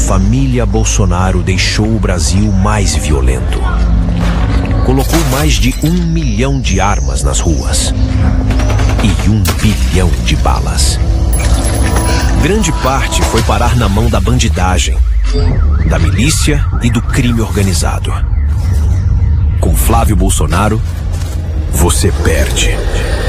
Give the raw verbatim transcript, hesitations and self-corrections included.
família Bolsonaro deixou o Brasil mais violento. Colocou mais de um milhão de armas nas ruas e um bilhão de balas. Grande parte foi parar na mão da bandidagem, da milícia e do crime organizado. Com Flávio Bolsonaro, você perde.